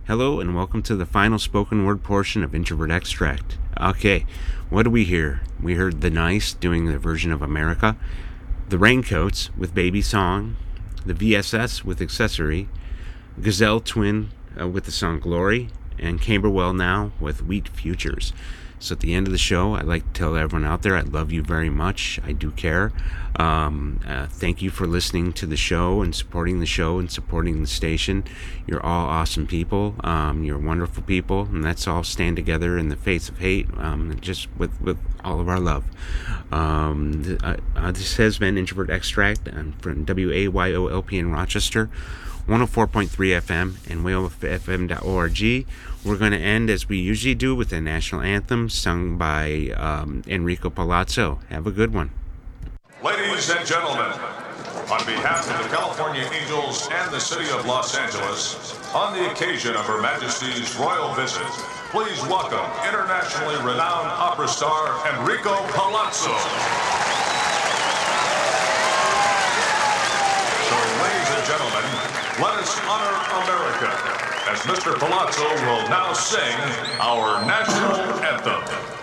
Hello and welcome to the final spoken word portion of Introvert Extract. Okay, what do we hear? We heard The Nice doing their version of America, The Raincoats with Baby Song, the VSS with Accessory, Gazelle Twin with the song Glory, and Camberwell Now with Wheat Futures. So at the end of the show, I'd like to tell everyone out there I love you very much. I do care. Thank you for listening to the show and supporting the station. You're all awesome people. You're wonderful people, and let's all stand together in the face of hate, just with all of our love. This has been Introvert Extract from WAYOLP in Rochester, 104.3 FM and whalefm.org. We're going to end as we usually do with the national anthem sung by Enrico Palazzo. Have a good one. Ladies and gentlemen, on behalf of the California Angels and the city of Los Angeles, on the occasion of Her Majesty's royal visit, please welcome internationally renowned opera star Enrico Palazzo. So, ladies and gentlemen, let us honor America as Mr. Palazzo will now sing our national anthem.